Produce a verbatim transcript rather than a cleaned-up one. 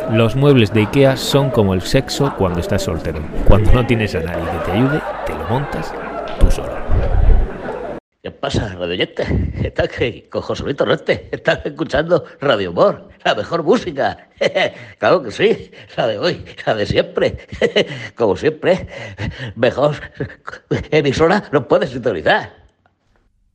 Los muebles de IKEA son como el sexo cuando estás soltero. Cuando no tienes a nadie que te ayude, te lo montas tú solo. ¿Qué pasa, radio oyente? Estás que con José Luis Torrente. Estás escuchando Radio Humor, la mejor música. Claro que sí, la de hoy, la de siempre. Como siempre, mejor emisora no puedes sintonizar.